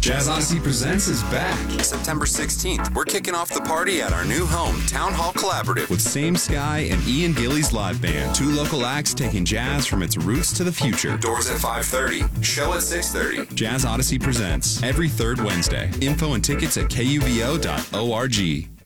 Jazz Odyssey Presents is back. September 16th, we're kicking off the party at our new home, Town Hall Collaborative. With Same Sky and Ian Gillies Live Band. 2 local acts taking jazz from its roots to the future. Doors at 5:30. Show at 6:30. Jazz Odyssey Presents every third Wednesday. Info and tickets at kuvo.org.